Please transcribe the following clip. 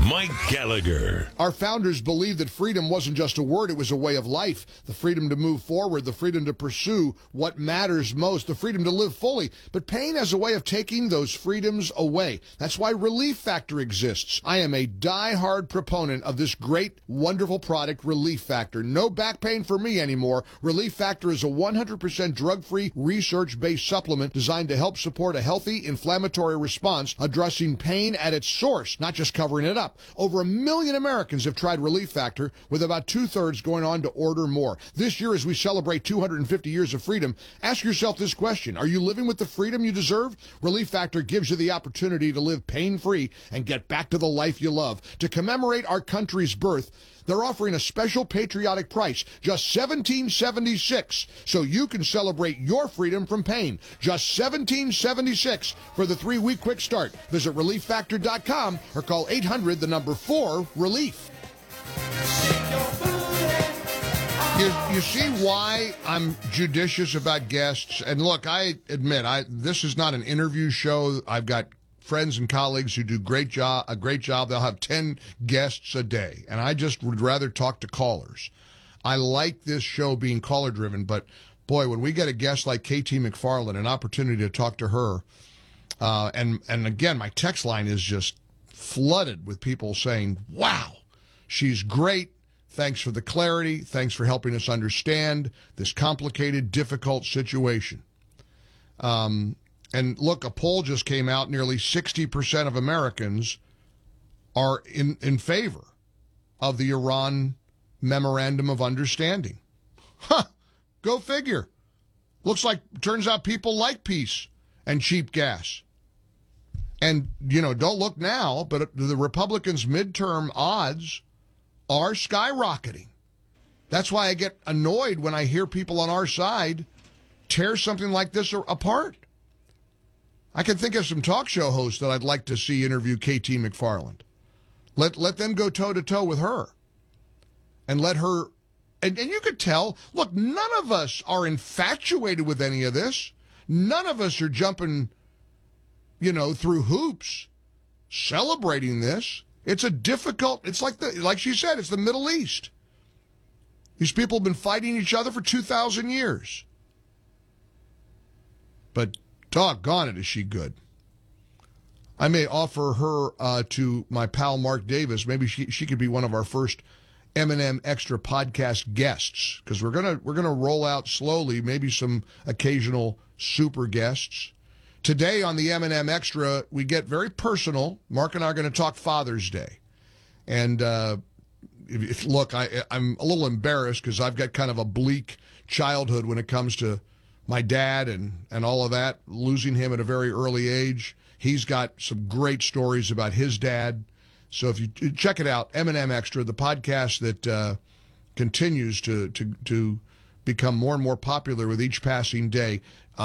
Mike Gallagher. Our founders believed that freedom wasn't just a word, it was a way of life. The freedom to move forward, the freedom to pursue what matters most, the freedom to live fully. But pain has a way of taking those freedoms away. That's why Relief Factor exists. I am a die-hard proponent of this great, wonderful product, Relief Factor. No back pain for me anymore. Relief Factor is a 100% drug-free, research-based supplement designed to help support a healthy inflammatory response, addressing pain at its source, not just covering it up. Over 1 million Americans have tried Relief Factor, with about 2/3 going on to order more. This year, as we celebrate 250 years of freedom, ask yourself this question: are you living with the freedom you deserve? Relief Factor gives you the opportunity to live pain-free and get back to the life you love. To commemorate our country's birth, they're offering a special patriotic price, just $17.76, so you can celebrate your freedom from pain. Just $17.76 for the 3-week quick start. Visit ReliefFactor.com or call 800-4-RELIEF. You see why I'm judicious about guests? And look, I admit, this is not an interview show. I've got friends and colleagues who do a great job. They'll have 10 guests a day, and I just would rather talk to callers. I like this show being caller-driven, but boy, when we get a guest like KT McFarland, an opportunity to talk to her, and again, my text line is just flooded with people saying, wow, she's great. Thanks for the clarity. Thanks for helping us understand this complicated, difficult situation. And look, a poll just came out. Nearly 60% of Americans are in favor of the Iran Memorandum of Understanding. Huh, go figure. Turns out people like peace and cheap gas. And, don't look now, but the Republicans' midterm odds are skyrocketing. That's why I get annoyed when I hear people on our side tear something like this apart. I can think of some talk show hosts that I'd like to see interview KT McFarland. Let them go toe-to-toe with her. And let her... And you could tell, look, none of us are infatuated with any of this. None of us are jumping, through hoops, celebrating this. It's a difficult... It's like she said, it's the Middle East. These people have been fighting each other for 2,000 years. But... doggone it, is she good. I may offer her to my pal Mark Davis. Maybe she could be one of our first M&M Extra podcast guests, because we're gonna roll out slowly, maybe some occasional super guests. Today on the M&M Extra, we get very personal. Mark and I are going to talk Father's Day. And look, I'm a little embarrassed because I've got kind of a bleak childhood when it comes to my dad and all of that, losing him at a very early age. He's got some great stories about his dad. So if you check it out, M&M Extra, the podcast that continues to become more and more popular with each passing day.